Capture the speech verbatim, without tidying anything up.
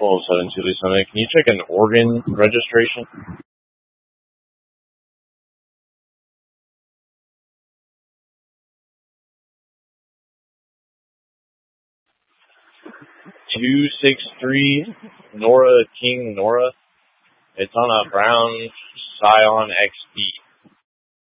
twelve seven two Lisa. Can you check an organ registration? two six three Nora King Nora. It's on a brown Scion X D.